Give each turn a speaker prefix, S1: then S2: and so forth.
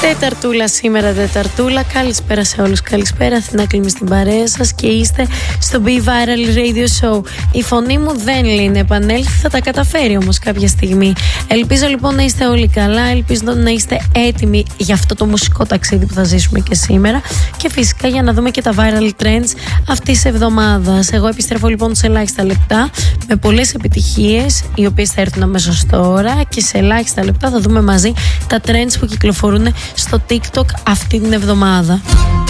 S1: Τεταρτούλα σήμερα, Τεταρτούλα. Καλησπέρα σε όλους, καλησπέρα. Αθηνά Κλίμη στην παρέα σας και είστε στο Be Viral Radio Show. Η φωνή μου δεν λύνει, επανέλθει, θα τα καταφέρει όμως κάποια στιγμή. Ελπίζω λοιπόν να είστε όλοι καλά, ελπίζω να είστε έτοιμοι για αυτό το μουσικό ταξίδι που θα ζήσουμε και σήμερα. Και φυσικά για να δούμε και τα viral trends αυτής της εβδομάδας. Εγώ επιστρέφω λοιπόν σε ελάχιστα λεπτά με πολλές επιτυχίες, οι οποίες θα έρθουν αμέσως τώρα, και σε ελάχιστα λεπτά θα δούμε μαζί τα trends που κυκλοφορούν στο TikTok αυτή την εβδομάδα.